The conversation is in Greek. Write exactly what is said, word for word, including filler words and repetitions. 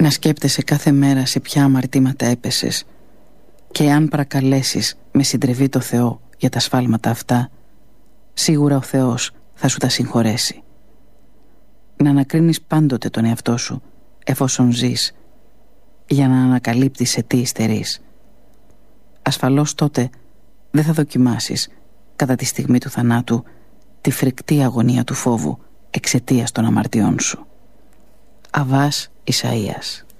Να σκέπτεσαι κάθε μέρα σε ποια αμαρτήματα έπεσες, και αν παρακαλέσεις με συντρεβή το Θεό για τα σφάλματα αυτά, σίγουρα ο Θεός θα σου τα συγχωρέσει. Να ανακρίνεις πάντοτε τον εαυτό σου εφόσον ζεις, για να ανακαλύπτεις σε τι υστερείς. Ασφαλώς τότε δεν θα δοκιμάσεις κατά τη στιγμή του θανάτου τη φρικτή αγωνία του φόβου εξαιτίας των αμαρτιών σου. Αββάς Ισαΐας.